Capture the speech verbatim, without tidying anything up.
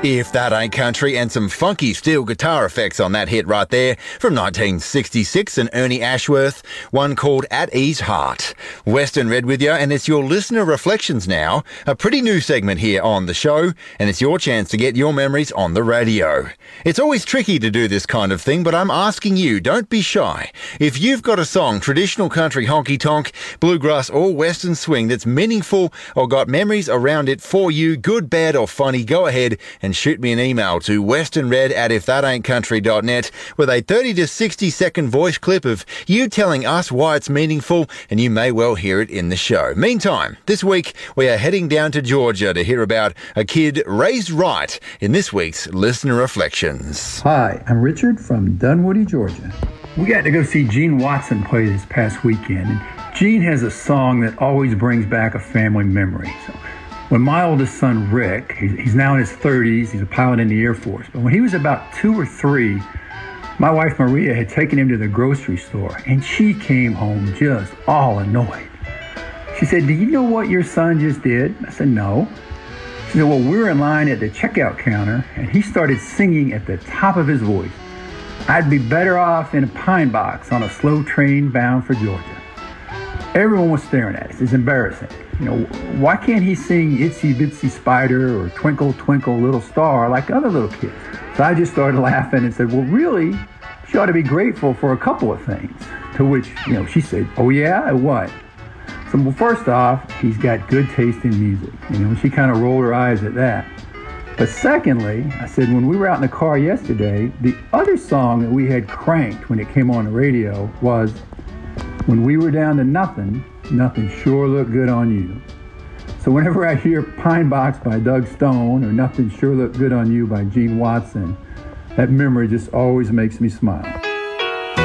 If That Ain't Country, and some funky steel guitar effects on that hit right there from nineteen sixty-six and Ernie Ashworth, one called At Ease Heart. Western Red with you, and it's your listener reflections now, a pretty new segment here on the show, and it's your chance to get your memories on the radio. It's always tricky to do this kind of thing, but I'm asking you, don't be shy. If you've got a song, traditional country honky-tonk, bluegrass or western swing that's meaningful or got memories around it for you, good, bad or funny, go ahead and shoot me an email to westernred at if that ain't country dot net with a thirty to sixty second voice clip of you telling us why it's meaningful, and you may well hear it in the show. Meantime, this week we are heading down to Georgia to hear about a kid raised right in this week's Listener Reflections. Hi, I'm Richard from Dunwoody, Georgia. We got to go see Gene Watson play this past weekend, and Gene has a song that always brings back a family memory. So when my oldest son, Rick, he's now in his thirties, he's a pilot in the Air Force, but when he was about two or three, my wife, Maria, had taken him to the grocery store, and she came home just all annoyed. She said, "Do you know what your son just did?" I said, "No." She said, "Well, we were in line at the checkout counter, and he started singing at the top of his voice, 'I'd be better off in a pine box on a slow train bound for Georgia.'" Everyone was staring at us. It's embarrassing. You know, why can't he sing Itsy Bitsy Spider or Twinkle Twinkle Little Star like other little kids? So I just started laughing and said, "Well, really, she ought to be grateful for a couple of things." To which, you know, she said, "Oh yeah, what?" So, well, first off, he's got good taste in music. You know, she kind of rolled her eyes at that. But secondly, I said, when we were out in the car yesterday, the other song that we had cranked when it came on the radio was "When We Were Down to Nothing, Nothing Sure Looked Good on You." So whenever I hear Pine Box by Doug Stone or Nothing Sure Looked Good on You by Gene Watson, that memory just always makes me smile.